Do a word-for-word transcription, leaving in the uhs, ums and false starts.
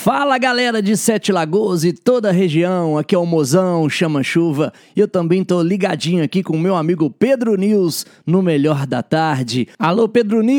Fala galera de Sete Lagoas e toda a região, aqui é o Mozão, Chama Chuva, e eu também tô ligadinho aqui com o meu amigo Pedro News no Melhor da Tarde. Alô Pedro News!